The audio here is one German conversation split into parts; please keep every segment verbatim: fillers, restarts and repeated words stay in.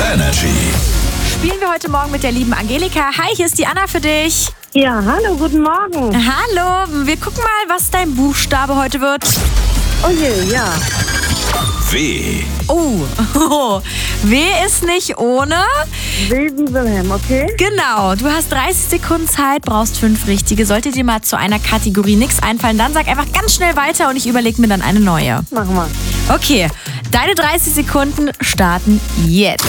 Energy. Spielen wir heute Morgen mit der lieben Angelika. Hi, hier ist die Anna für dich. Ja, hallo, guten Morgen. Hallo, wir gucken mal, was dein Buchstabe heute wird. Oh je, ja. W. Oh, oh. W ist nicht ohne. W wie Wilhelm, okay? Genau, du hast dreißig Sekunden Zeit, brauchst fünf richtige. Sollte dir mal zu einer Kategorie nichts einfallen, dann sag einfach ganz schnell weiter und ich überlege mir dann eine neue. Machen wir. Okay, deine dreißig Sekunden starten jetzt.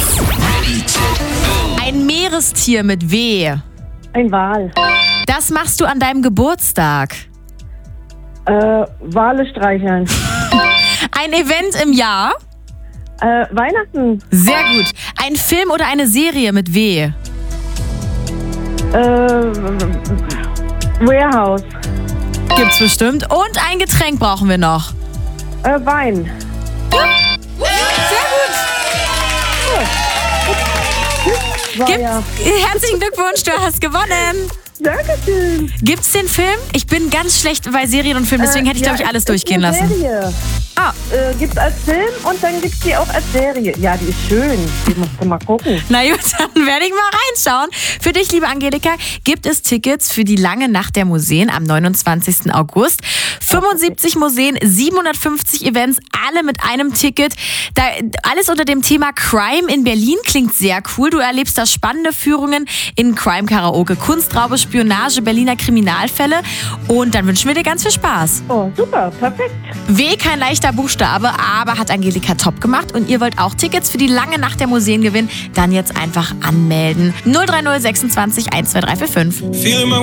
Ein Meerestier mit W. Ein Wal. Das machst du an deinem Geburtstag. Äh, Wale streicheln. Ein Event im Jahr. Äh, Weihnachten. Sehr gut. Ein Film oder eine Serie mit W. Äh, Warehouse. Gibt's bestimmt. Und ein Getränk brauchen wir noch. Äh, Wein. Sehr gut. War Gibt, ja. Herzlichen Glückwunsch, du hast gewonnen. Dankeschön. Gibt's den Film? Ich bin ganz schlecht bei Serien und Filmen, deswegen Äh, hätte ich, ja, glaube ich, alles es durchgehen ist eine lassen. Serie. Ah, Äh, gibt's als Film und dann gibt's die auch als Serie. Ja, die ist schön. Die musst du mal gucken. na gut, dann werde ich mal reinschauen. Für dich, liebe Angelika, gibt es Tickets für die lange Nacht der Museen am neunundzwanzigsten August. fünfundsiebzig Museen, siebenhundertfünfzig Events, alle mit einem Ticket. Da, alles unter dem Thema Crime in Berlin klingt sehr cool. Du erlebst da spannende Führungen in Crime-Karaoke, Kunstraube, Spionage, Berliner Kriminalfälle. Und dann wünschen wir dir ganz viel Spaß. Oh, super, perfekt. W, kein leichter Buchstabe, aber hat Angelika top gemacht. Und ihr wollt auch Tickets für die lange Nacht der Museen gewinnen? Dann jetzt einfach anmelden. null drei null sechsundzwanzig eins zwei drei vier fünf. Feel my